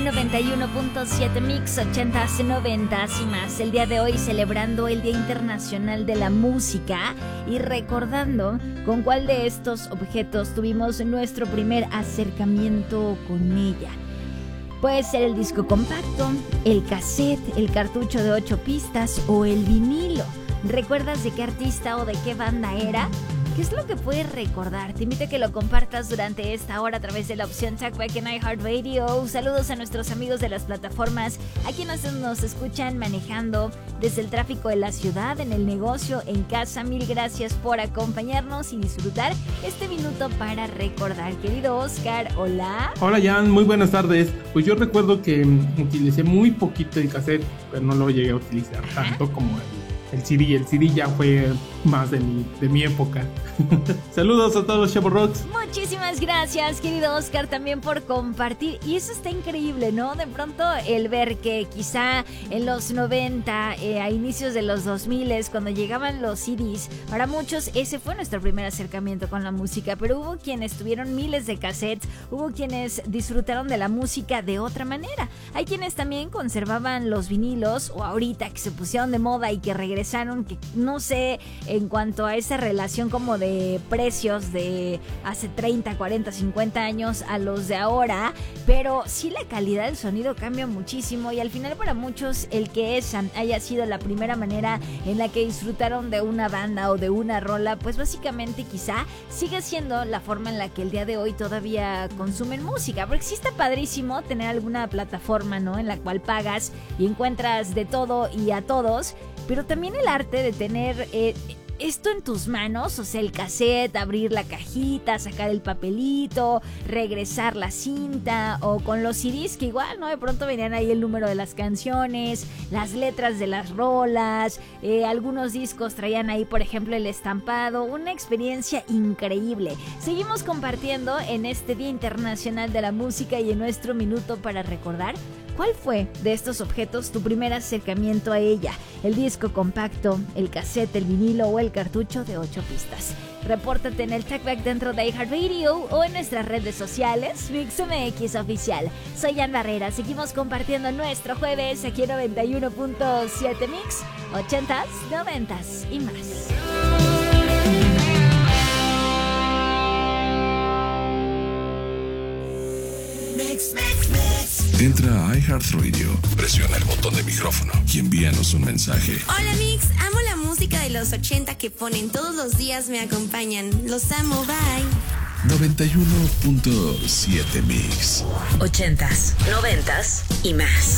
91.7 Mix, 80s, 90s y más. El día de hoy celebrando el Día Internacional de la Música y recordando con cuál de estos objetos tuvimos nuestro primer acercamiento con ella. Puede ser el disco compacto, el cassette, el cartucho de 8 pistas o el vinilo. ¿Recuerdas de qué artista o de qué banda era? ¿Qué es lo que puedes recordar? Te invito a que lo compartas durante esta hora a través de la opción Talkback en iHeartRadio. Saludos a nuestros amigos de las plataformas, a quienes nos escuchan manejando desde el tráfico de la ciudad, en el negocio, en casa. Mil gracias por acompañarnos y disfrutar este minuto para recordar. Querido Oscar, hola. Hola Jan, muy buenas tardes. Pues yo recuerdo que utilicé muy poquito el cassette, pero no lo llegué a utilizar tanto como el CD. El CD ya fue más de mi época. Saludos a todos los Chavo Rocks. Muchísimas gracias, querido Oscar, también por compartir. Y eso está increíble, ¿no? De pronto el ver que quizá en los 90, a inicios de los 2000, cuando llegaban los CDs, para muchos ese fue nuestro primer acercamiento con la música. Pero hubo quienes tuvieron miles de cassettes, hubo quienes disfrutaron de la música de otra manera. Hay quienes también conservaban los vinilos, o ahorita que se pusieron de moda y que regresaron, que no sé en cuanto a esa relación como de precios de hace 30, 40, 50 años a los de ahora, pero sí la calidad del sonido cambia muchísimo y al final para muchos el que esa haya sido la primera manera en la que disfrutaron de una banda o de una rola, pues básicamente quizá sigue siendo la forma en la que el día de hoy todavía consumen música, porque sí está padrísimo tener alguna plataforma, ¿no?, en la cual pagas y encuentras de todo y a todos, pero también el arte de tener esto en tus manos, o sea, el cassette, abrir la cajita, sacar el papelito, regresar la cinta, o con los CDs que igual, ¿no? De pronto venían ahí el número de las canciones, las letras de las rolas, algunos discos traían ahí, por ejemplo, el estampado, una experiencia increíble. Seguimos compartiendo en este Día Internacional de la Música y en nuestro minuto para recordar. ¿Cuál fue de estos objetos tu primer acercamiento a ella? ¿El disco compacto, el cassette, el vinilo o el cartucho de 8 pistas? Repórtate en el Talkback dentro de iHeartRadio o en nuestras redes sociales, MixMX Oficial. Soy Jan Barrera, seguimos compartiendo nuestro jueves aquí en 91.7 Mix, 80s, 90s y más. Entra a iHeartRadio, presiona el botón de micrófono y envíanos un mensaje. Hola Mix, amo la música de los 80 que ponen todos los días, me acompañan. Los amo, bye. 91.7 Mix. 80s, 90s y más.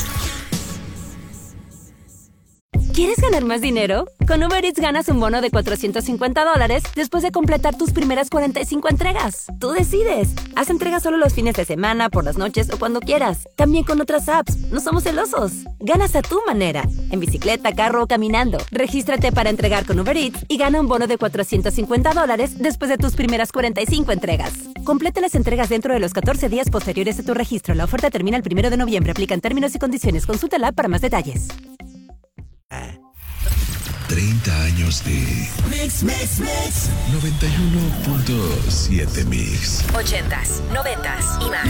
¿Quieres ganar más dinero? Con Uber Eats ganas un bono de $450 después de completar tus primeras 45 entregas. Tú decides. Haz entregas solo los fines de semana, por las noches o cuando quieras. También con otras apps. No somos celosos. Ganas a tu manera. En bicicleta, carro o caminando. Regístrate para entregar con Uber Eats y gana un bono de $450 después de tus primeras 45 entregas. Completa las entregas dentro de los 14 días posteriores a tu registro. La oferta termina el 1 de noviembre. Aplican términos y condiciones. Consulta la app para más detalles. 30 años de Mix. 91.7 Mix. 80s, 90s y más.